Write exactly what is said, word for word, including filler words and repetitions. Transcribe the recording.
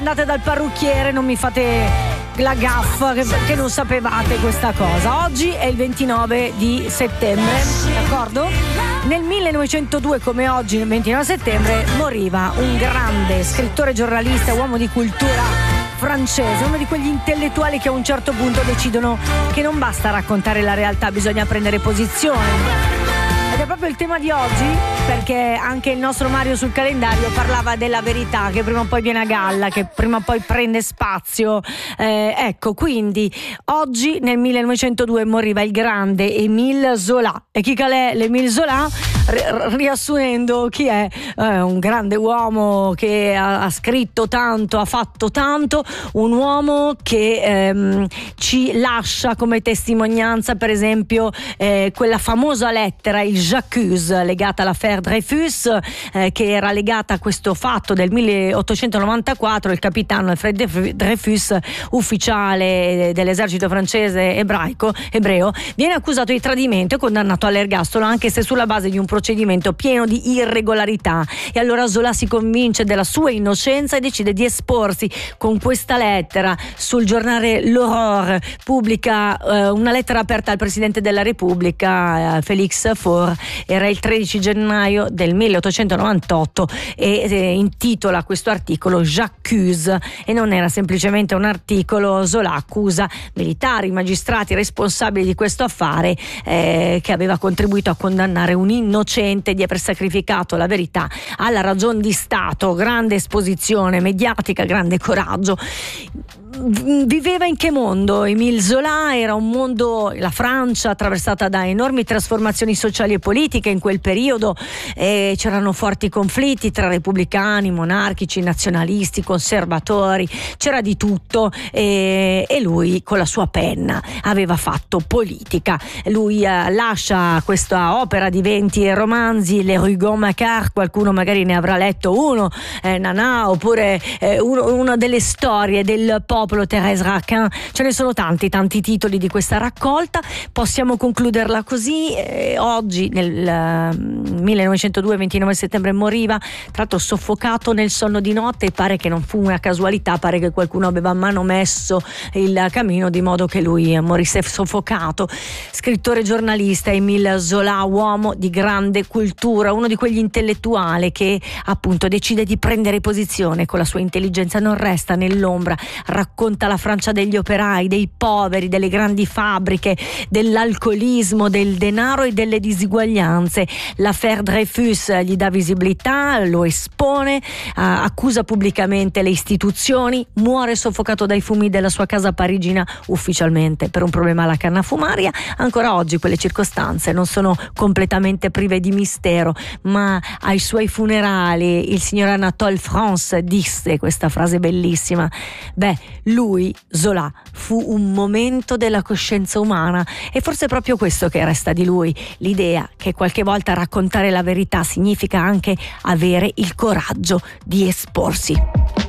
Andate dal parrucchiere, non mi fate la gaffa che, che non sapevate questa cosa. Oggi è il ventinove di settembre, d'accordo? Nel millenovecentodue, come oggi, nel ventinove settembre, moriva un grande scrittore, giornalista, uomo di cultura francese, uno di quegli intellettuali che a un certo punto decidono che non basta raccontare la realtà, bisogna prendere posizione. Ed è proprio il tema di oggi, perché anche il nostro Mario sul calendario parlava della verità che prima o poi viene a galla, che prima o poi prende spazio. Eh, ecco, quindi oggi nel millenovecentodue moriva il grande Émile Zola. E chi è l'Émile Zola? R- riassumendo, chi è? Eh, un grande uomo che ha, ha scritto tanto, ha fatto tanto, un uomo che ehm, ci lascia come testimonianza, per esempio, eh, quella famosa lettera, il J'accuse, legata all'affaire Dreyfus, eh, che era legata a questo fatto del milleottocentonovantaquattro. Il capitano Alfred Dreyfus, ufficiale dell'esercito francese ebraico, ebreo, viene accusato di tradimento e condannato all'ergastolo, anche se sulla base di un procedimento pieno di irregolarità. E allora Zola si convince della sua innocenza e decide di esporsi con questa lettera. Sul giornale L'Aurore pubblica eh, una lettera aperta al Presidente della Repubblica, eh, Félix Faure. Era il tredici gennaio del milleottocentonovantotto e eh, intitola questo articolo J'accuse, e non era semplicemente un articolo. Zola accusa militari, magistrati responsabili di questo affare, eh, che aveva contribuito a condannare un innocente di aver sacrificato la verità alla ragion di Stato. Grande esposizione mediatica, grande coraggio. Viveva in che mondo Émile Zola? Era un mondo, la Francia, attraversata da enormi trasformazioni sociali e politiche in quel periodo, eh, c'erano forti conflitti tra repubblicani, monarchici, nazionalisti, conservatori, c'era di tutto, eh, e lui con la sua penna aveva fatto politica. Lui eh, lascia questa opera di venti romanzi, Le Rougon-Macquart, qualcuno magari ne avrà letto uno, eh, Nana, oppure eh, uno, una delle storie del popolo, Thérèse Raquin. Ce ne sono tanti, tanti titoli di questa raccolta. Possiamo concluderla così. Eh, oggi nel uh, millenovecentodue, ventinove settembre, moriva, tra l'altro soffocato nel sonno di notte, e pare che non fu una casualità, pare che qualcuno aveva manomesso il camino di modo che lui morisse soffocato. Scrittore, giornalista, Émile Zola, uomo di grande cultura, uno di quegli intellettuali che appunto decide di prendere posizione con la sua intelligenza, non resta nell'ombra, racconta la Francia degli operai, dei poveri, delle grandi fabbriche, dell'alcolismo, del denaro e delle disuguaglianze. L'affaire Dreyfus gli dà visibilità, lo espone, eh, accusa pubblicamente le istituzioni, muore soffocato dai fumi della sua casa parigina, ufficialmente per un problema alla canna fumaria. Ancora oggi quelle circostanze non sono completamente prive di mistero, ma ai suoi funerali il signor Anatole France disse questa frase bellissima: beh, lui, Zola, fu un momento della coscienza umana. E forse è proprio questo che resta di lui, l'idea che qualche volta raccontare la verità significa anche avere il coraggio di esporsi.